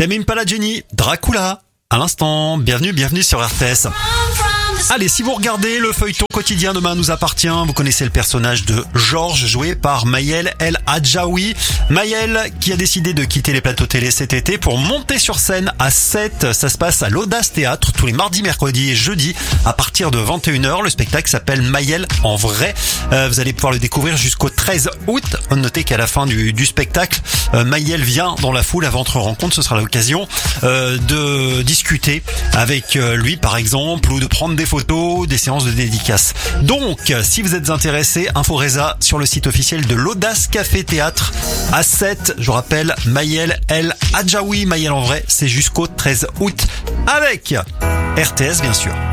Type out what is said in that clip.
Tamim Palagini, Dracula. À l'instant, bienvenue sur RTS. Allez, si vous regardez le feuilleton quotidien Demain nous appartient, vous connaissez le personnage de Georges joué par Maëlle El Hadjaoui. Maëlle qui a décidé de quitter les plateaux télé cet été pour monter sur scène à 7. Ça se passe à l'Audace Théâtre tous les mardis, mercredis et jeudis à partir de 21h. Le spectacle s'appelle Maëlle en vrai. Vous allez pouvoir le découvrir jusqu'au 13 août. Notez qu'à la fin du spectacle, Maëlle vient dans la foule avant votre rencontre. Ce sera l'occasion de discuter avec lui par exemple ou de prendre des photos, des séances de dédicaces. Donc, si vous êtes intéressé, Inforesa sur le site officiel de l'Audace Café Théâtre à 7. Je rappelle, Maëlle El Hadjaoui, Maëlle en vrai, c'est jusqu'au 13 août avec RTS bien sûr.